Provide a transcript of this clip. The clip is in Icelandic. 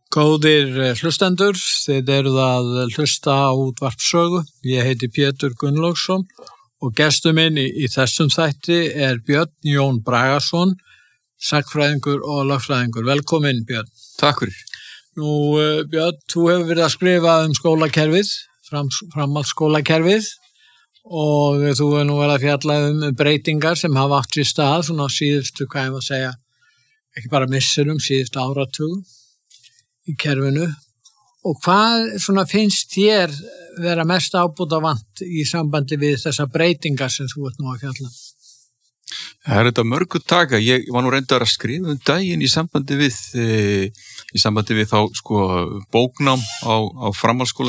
Góðir hlustendur, þið eruð að hlusta á útvarp Sögu. Ég heiti Pétur Gunnlaugsson og gestur minn í þessum þætti er Björn Jón Bragason, sagnfræðingur og lögfræðingur. Velkomin, Björn. Takk fyrir. Nú, Björn, þú hefur verið að skrifa skólakerfið, framhaldsskólakerfið og þú hefur nú verið að fjalla breytingar sem hafa átt sér stað, svona síðustu, hvað ég var að segja, ekki bara misserum, síðustu áratugum í kerfinu. Og hvað svona finnst þér vera mest ábótavant í sambandi við þessar breytingar sem þú ert nú að fjalla? Það er þetta mörgu taka. Ég var nú reyndar að skrifa daginn í sambandi við þá bóknám á framhaldsskóla